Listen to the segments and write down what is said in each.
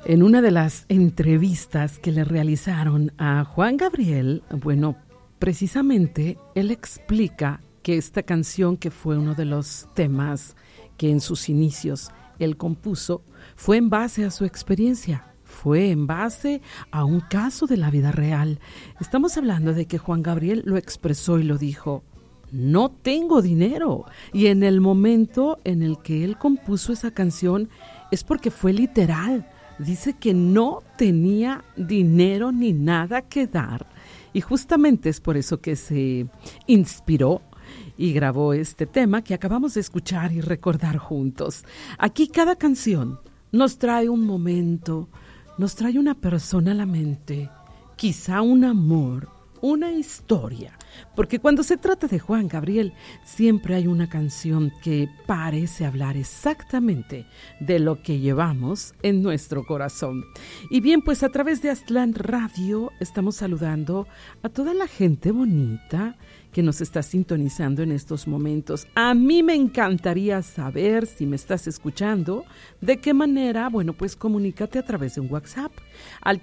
En una de las entrevistas que le realizaron a Juan Gabriel, bueno, precisamente él explica que esta canción, que fue uno de los temas que en sus inicios él compuso, fue en base a su experiencia, fue en base a un caso de la vida real. Estamos hablando de que Juan Gabriel lo expresó y lo dijo: no tengo dinero. Y en el momento en el que él compuso esa canción es porque fue literal. Dice que no tenía dinero ni nada que dar. Y justamente es por eso que se inspiró y grabó este tema que acabamos de escuchar y recordar juntos. Aquí cada canción nos trae un momento, nos trae una persona a la mente, quizá un amor, una historia, porque cuando se trata de Juan Gabriel siempre hay una canción que parece hablar exactamente de lo que llevamos en nuestro corazón. Y bien, pues a través de Aztlán Radio estamos saludando a toda la gente bonita que nos está sintonizando en estos momentos. A mí me encantaría saber, si me estás escuchando, de qué manera. Bueno, pues comunícate a través de un WhatsApp al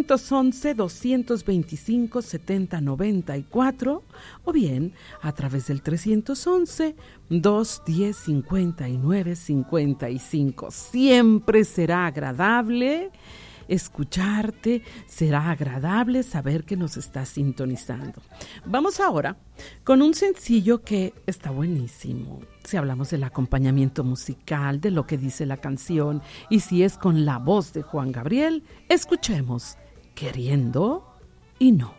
311-225-7094 o bien a través del 311-210-5955. Siempre será agradable escucharte, será agradable saber que nos estás sintonizando. Vamos ahora con un sencillo que está buenísimo. Si hablamos del acompañamiento musical, de lo que dice la canción, y si es con la voz de Juan Gabriel, escuchemos Queriendo y No.